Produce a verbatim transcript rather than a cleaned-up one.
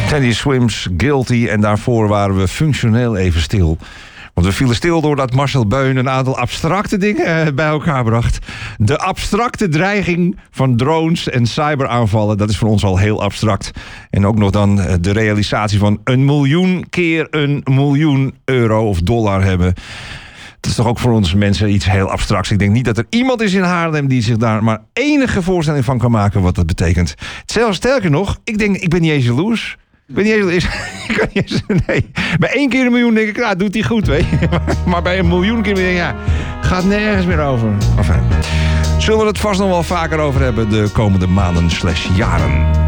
Teddy Swims, Guilty. En daarvoor waren we functioneel even stil. Want we vielen stil doordat Marcel Beun een aantal abstracte dingen bij elkaar bracht. De abstracte dreiging van drones en cyberaanvallen, dat is voor ons al heel abstract. En ook nog dan de realisatie van een miljoen keer een miljoen euro of dollar hebben. Dat is toch ook voor ons mensen iets heel abstracts. Ik denk niet dat er iemand is in Haarlem die zich daar maar enige voorstelling van kan maken wat dat betekent. Zelfs sterker nog, ik denk, ik ben niet eens jaloers. Ik ben niet eens, ik kan niet eens, nee. Bij één keer een miljoen denk ik, nou, doet hij goed, weet je. Maar bij een miljoen keer denk ik, ja, gaat nergens meer over. Enfin, zullen we het vast nog wel vaker over hebben de komende maanden slash jaren.